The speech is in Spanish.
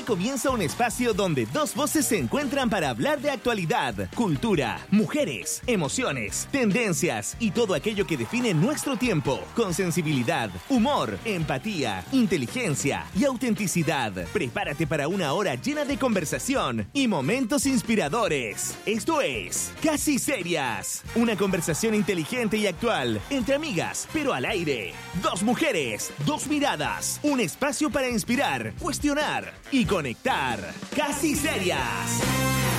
comienza un espacio donde dos voces se encuentran para hablar de actualidad, cultura, mujeres, emociones, tendencias y todo aquello que define nuestro tiempo, con sensibilidad, humor, empatía, inteligencia y autenticidad. Prepárate para una hora llena de conversación y momentos inspiradores. Esto es Casi Serias, una conversación inteligente y actual entre amigas, pero al aire. Dos mujeres, dos miradas, un espacio para inspirar, cuestionar y conectar. Casi Serias.